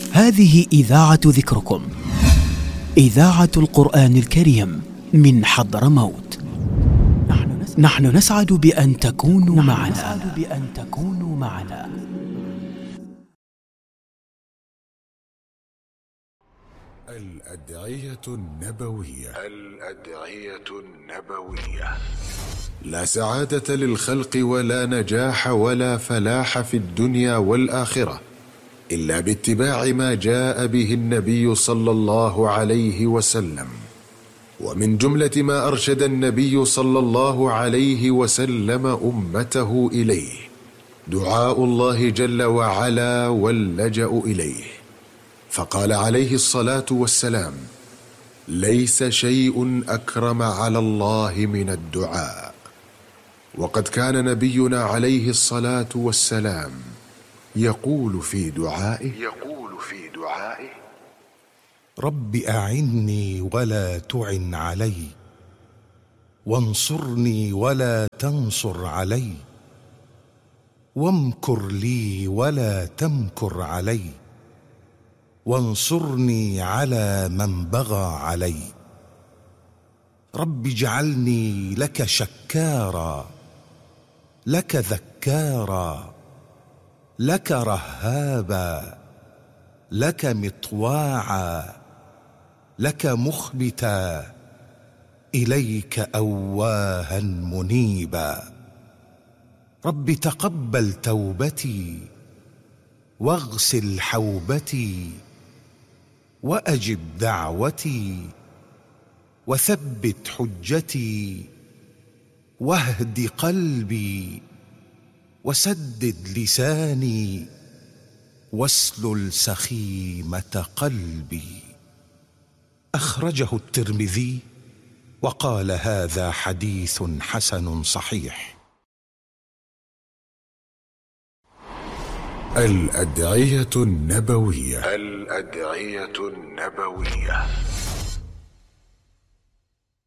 هذه إذاعة ذكركم، إذاعة القرآن الكريم من حضرموت. نحن نسعد بأن تكونوا معنا. الأدعية النبوية. لا سعادة للخلق ولا نجاح ولا فلاح في الدنيا والآخرة إلا باتباع ما جاء به النبي صلى الله عليه وسلم. ومن جملة ما أرشد النبي صلى الله عليه وسلم أمته إليه دعاء الله جل وعلا واللجأ إليه، فقال عليه الصلاة والسلام: ليس شيء أكرم على الله من الدعاء. وقد كان نبينا عليه الصلاة والسلام يقول في دعائه: رب أعني ولا تعن علي، وانصرني ولا تنصر علي، وامكر لي ولا تمكر علي، وانصرني على من بغى علي. رب اجعلني لك شكارا، لك ذكارا، لك رهابا، لك مطواعا، لك مخبتا، إليك أواها منيبا. رب تقبل توبتي، واغسل حوبتي، وأجب دعوتي، وثبت حجتي، واهد قلبي، وسدد لساني، واسلل سخيمة قلبي. أخرجه الترمذي وقال: هذا حديث حسن صحيح. الأدعية النبوية.